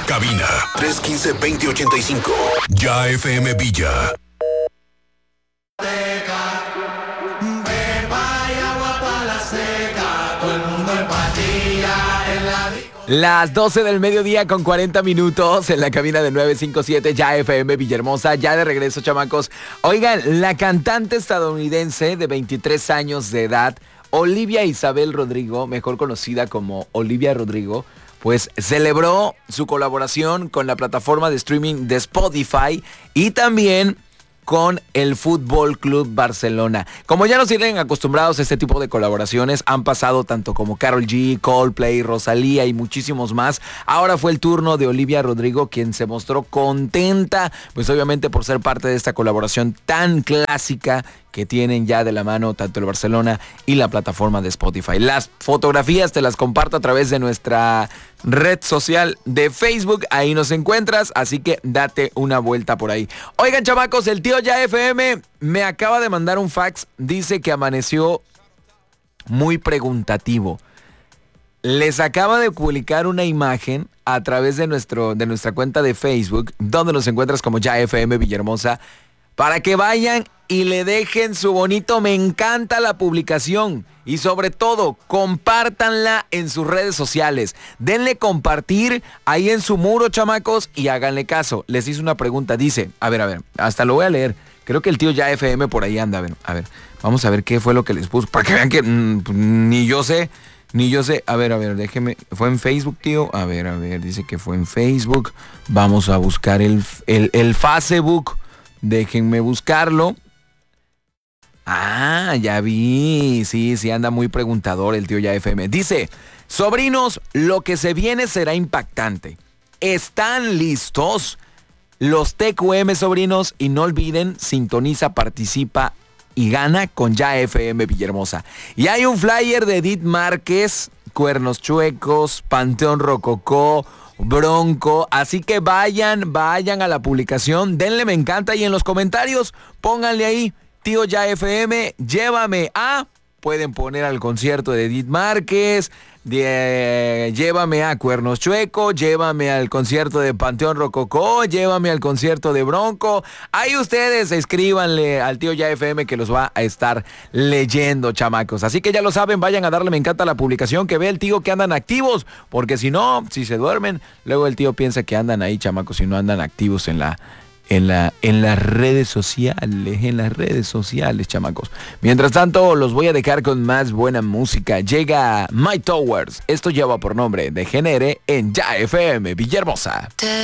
cabina 315-2085. Ya FM Villa. Las 12 del mediodía con 40 minutos en la cabina de 957 Ya FM Villahermosa, ya de regreso, chamacos. Oigan, la cantante estadounidense de 23 años de edad, Olivia Isabel Rodrigo, mejor conocida como Olivia Rodrigo, pues celebró su colaboración con la plataforma de streaming de Spotify y también con el Fútbol Club Barcelona. Como ya nos tienen acostumbrados a este tipo de colaboraciones, han pasado tanto como Karol G, Coldplay, Rosalía y muchísimos más. Ahora fue el turno de Olivia Rodrigo, quien se mostró contenta, pues obviamente por ser parte de esta colaboración tan clásica que tienen ya de la mano tanto el Barcelona y la plataforma de Spotify. Las fotografías te las comparto a través de nuestra red social de Facebook, ahí nos encuentras, así que date una vuelta por ahí. Oigan, chamacos, el tío Ya FM me acaba de mandar un fax, dice que amaneció muy preguntativo. Les acaba de publicar una imagen a través de nuestra cuenta de Facebook, donde nos encuentras como Ya FM Villahermosa, para que vayan y le dejen su bonito me encanta la publicación y sobre todo compártanla en sus redes sociales. Denle compartir ahí en su muro, chamacos, y háganle caso. Les hice una pregunta, dice, a ver, hasta lo voy a leer. Creo que el tío Ya FM por ahí anda, a ver, vamos a ver qué fue lo que les puso, para que vean que ni yo sé. A ver, déjeme, ¿fue en Facebook, tío? A ver, dice que fue en Facebook. Vamos a buscar el Facebook. Déjenme buscarlo. Ah, ya vi. Sí, anda muy preguntador el tío Ya FM. Dice, sobrinos, lo que se viene será impactante. ¿Están listos? Los TQM, sobrinos, y no olviden, sintoniza, participa y gana con Ya FM Villahermosa. Y hay un flyer de Edith Márquez, Cuernos Chuecos, Panteón Rococó, Bronco, así que vayan a la publicación, denle me encanta y en los comentarios pónganle ahí, tío Ya FM, llévame a, pueden poner al concierto de Edith Márquez, llévame a Cuernos Chuecos, llévame al concierto de Panteón Rococó, llévame al concierto de Bronco. Ahí ustedes escríbanle al tío Ya FM que los va a estar leyendo, chamacos. Así que ya lo saben, vayan a darle me encanta a la publicación, que ve el tío que andan activos, porque si no, si se duermen, luego el tío piensa que andan ahí, chamacos, y no andan activos en las redes sociales, chamacos. Mientras tanto, los voy a dejar con más buena música. Llega My Towers. Esto lleva por nombre de Genere en Ya FM Villahermosa.